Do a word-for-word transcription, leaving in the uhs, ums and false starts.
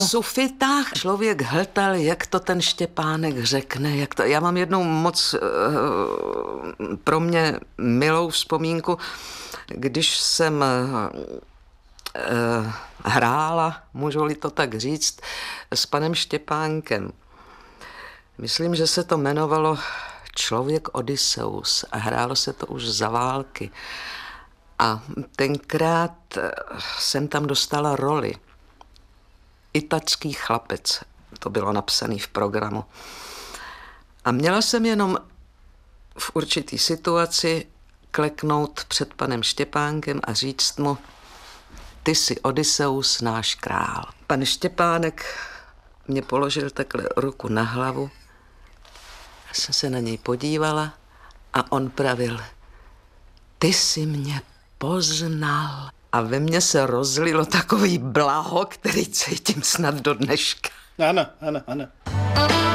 V sufitách člověk hltal, jak to ten Štěpánek řekne. Jak to... Já mám jednou moc uh, pro mě milou vzpomínku, když jsem uh, uh, hrála, můžu-li to tak říct, s panem Štěpánkem. Myslím, že se to jmenovalo Člověk Odysseus a hrálo se to už za války. A tenkrát jsem tam dostala roli. Italský chlapec, to bylo napsané v programu. A měla jsem jenom v určitý situaci kleknout před panem Štěpánkem a říct mu: ty jsi Odysseus, náš král. Pan Štěpánek mě položil takhle ruku na hlavu. Já jsem se na něj podívala a on pravil: ty jsi mě poznal. A ve mně se rozlilo takový blaho, který cítím snad do dneška. Ano, ano, ano.